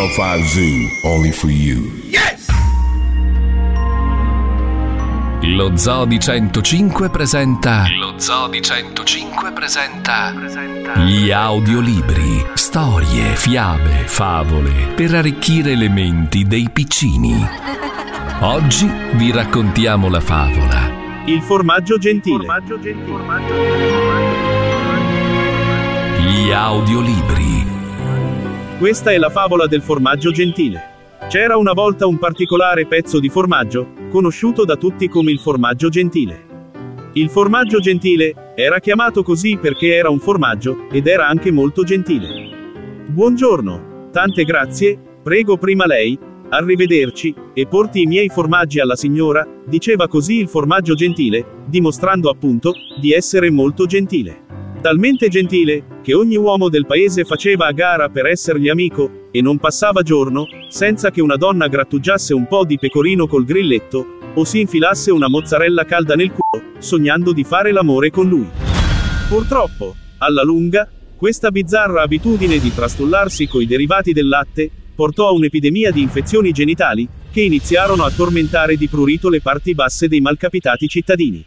105 Zoo, only for you. Yes! Lo Zoo di 105 presenta gli audiolibri, storie, fiabe, favole per arricchire le menti dei piccini. Oggi vi raccontiamo la favola Il formaggio gentile. Gli audiolibri. Questa è la favola del formaggio gentile. C'era una volta un particolare pezzo di formaggio, conosciuto da tutti come il formaggio gentile. Il formaggio gentile era chiamato così perché era un formaggio, ed era anche molto gentile. Buongiorno, tante grazie, prego prima lei, arrivederci, e porti i miei formaggi alla signora, diceva così il formaggio gentile, dimostrando appunto di essere molto gentile. Talmente gentile, che ogni uomo del paese faceva a gara per essergli amico, e non passava giorno, senza che una donna grattugiasse un po' di pecorino col grilletto, o si infilasse una mozzarella calda nel culo, sognando di fare l'amore con lui. Purtroppo, alla lunga, questa bizzarra abitudine di trastullarsi coi derivati del latte, portò a un'epidemia di infezioni genitali, che iniziarono a tormentare di prurito le parti basse dei malcapitati cittadini.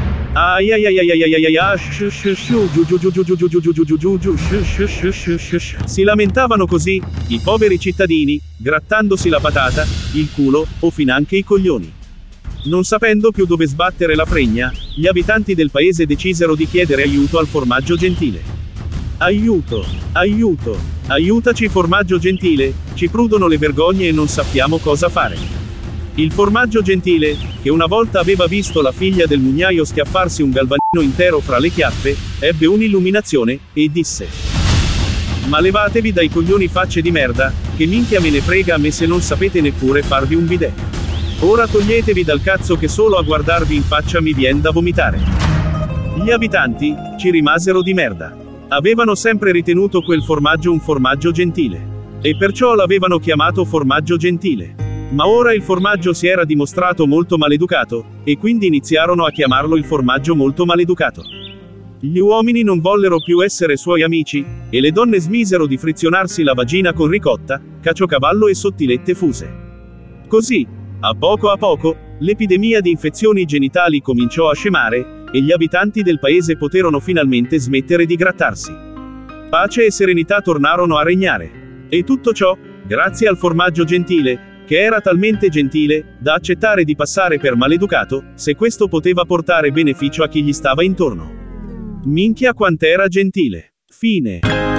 Si lamentavano così i poveri cittadini, grattandosi la patata, il culo, o finanche i coglioni. Non sapendo più dove sbattere la fregna, gli abitanti del paese decisero di chiedere aiuto al formaggio gentile. Aiuto, aiuto, aiutaci formaggio gentile, ci prudono le vergogne e non sappiamo cosa fare. Il formaggio gentile, che una volta aveva visto la figlia del mugnaio schiaffarsi un galvanino intero fra le chiappe, ebbe un'illuminazione, e disse: ma levatevi dai coglioni facce di merda, che minchia me ne frega a me se non sapete neppure farvi un bidet. Ora toglietevi dal cazzo che solo a guardarvi in faccia mi vien da vomitare. Gli abitanti ci rimasero di merda. Avevano sempre ritenuto quel formaggio un formaggio gentile. E perciò l'avevano chiamato formaggio gentile. Ma ora il formaggio si era dimostrato molto maleducato, e quindi iniziarono a chiamarlo il formaggio molto maleducato. Gli uomini non vollero più essere suoi amici, e le donne smisero di frizionarsi la vagina con ricotta, caciocavallo e sottilette fuse. Così, a poco, l'epidemia di infezioni genitali cominciò a scemare, e gli abitanti del paese poterono finalmente smettere di grattarsi. Pace e serenità tornarono a regnare. E tutto ciò, grazie al formaggio gentile, che era talmente gentile, da accettare di passare per maleducato, se questo poteva portare beneficio a chi gli stava intorno. Minchia quant'era gentile. Fine.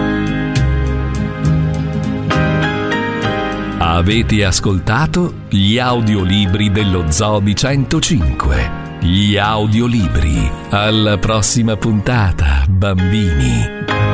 Avete ascoltato gli audiolibri dello Zoo di 105. Gli audiolibri. Alla prossima puntata, bambini.